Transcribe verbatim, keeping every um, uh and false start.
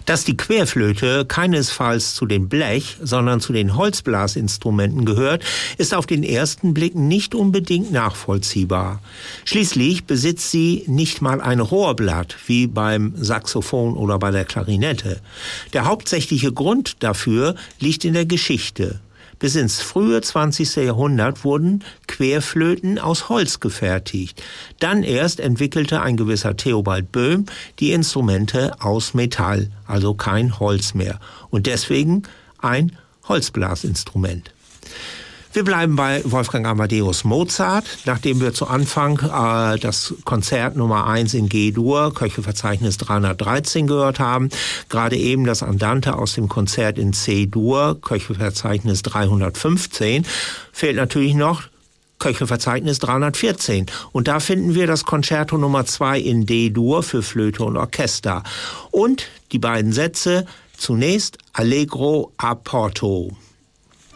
Dass die Querflöte keinesfalls zu den Blech-, sondern zu den Holzblasinstrumenten gehört, ist auf den ersten Blick nicht unbedingt nachvollziehbar. Schließlich besitzt sie nicht mal ein Rohrblatt, wie beim Saxophon oder bei der Klarinette. Der hauptsächliche Grund dafür liegt in der Geschichte. Bis ins frühe zwanzigste Jahrhundert wurden Querflöten aus Holz gefertigt. Dann erst entwickelte ein gewisser Theobald Böhm die Instrumente aus Metall, also kein Holz mehr. Und deswegen ein Holzblasinstrument. Wir bleiben bei Wolfgang Amadeus Mozart, nachdem wir zu Anfang äh, das Konzert Nummer eins in G-Dur, Köchelverzeichnis dreihundertdreizehn gehört haben, gerade eben das Andante aus dem Konzert in C-Dur, Köchelverzeichnis dreihundertfünfzehn, fehlt natürlich noch Köchelverzeichnis dreihundertvierzehn. Und da finden wir das Concerto Nummer zwei in D-Dur für Flöte und Orchester. Und die beiden Sätze, zunächst Allegro a Porto.